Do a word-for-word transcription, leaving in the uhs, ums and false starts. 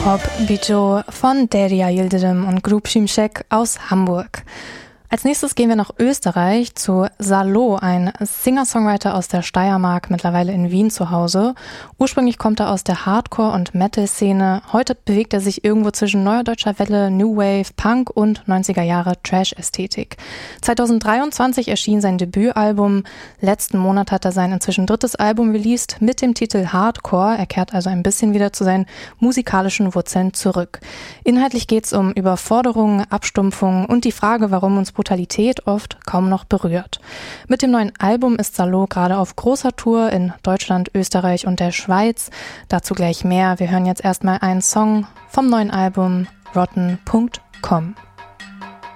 Hop Bijo von Derya Yildirim und Grup Şimşek aus Hamburg. Als nächstes gehen wir nach Österreich zu Salo, ein Singer-Songwriter aus der Steiermark, mittlerweile in Wien zu Hause. Ursprünglich kommt er aus der Hardcore- und Metal-Szene. Heute bewegt er sich irgendwo zwischen neuer deutscher Welle, New Wave, Punk und neunziger Jahre Trash-Ästhetik. zweitausenddreiundzwanzig erschien sein Debütalbum. Letzten Monat hat er sein inzwischen drittes Album released mit dem Titel Hardcore. Er kehrt also ein bisschen wieder zu seinen musikalischen Wurzeln zurück. Inhaltlich geht es um Überforderung, Abstumpfung und die Frage, warum uns Brutalität oft kaum noch berührt. Mit dem neuen Album ist Salo gerade auf großer Tour in Deutschland, Österreich und der Schweiz. Dazu gleich mehr. Wir hören jetzt erstmal einen Song vom neuen Album Rotten Punkt com.